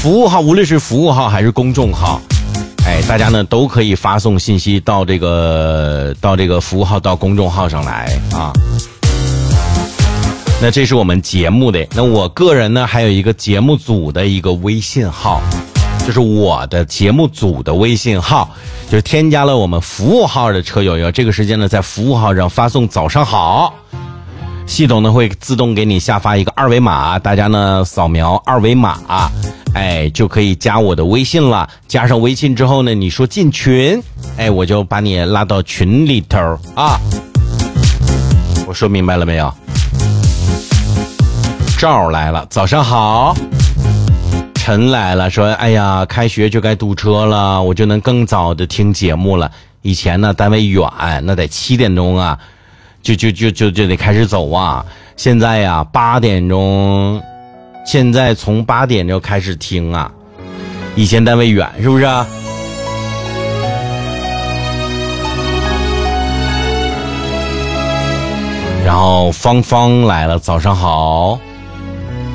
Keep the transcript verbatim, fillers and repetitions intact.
服务号，无论是服务号还是公众号，哎，大家呢都可以发送信息到这个到这个服务号到公众号上来啊。那这是我们节目的，那我个人呢还有一个节目组的一个微信号，就是我的节目组的微信号，就是添加了我们服务号的车友，要这个时间呢在服务号上发送早上好，系统呢会自动给你下发一个二维码，大家呢扫描二维码，哎，就可以加我的微信了。加上微信之后呢，你说进群，哎，我就把你拉到群里头啊。我说明白了没有？赵来了，早上好。陈来了，说哎呀，开学就该堵车了，我就能更早的听节目了。以前呢单位远，那得七点钟啊就就就就就得开始走啊。现在呀八点钟，现在从八点就开始听啊。以前单位远，是不是啊？然后芳芳来了，早上好。